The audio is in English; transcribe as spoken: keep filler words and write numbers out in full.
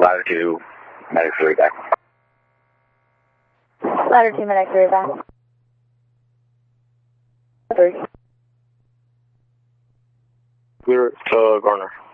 Ladder two, medic three back. Ladder two, medic three back. Three. Clear to Garner.